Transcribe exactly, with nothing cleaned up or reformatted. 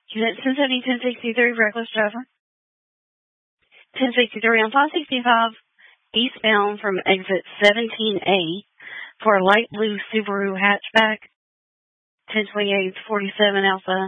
Unit ten seventy, ten sixty-three, reckless driver. ten sixty-three on five sixty-five, eastbound from exit seventeen A for a light blue Subaru hatchback. ten twenty-eight, forty-seven Alpha.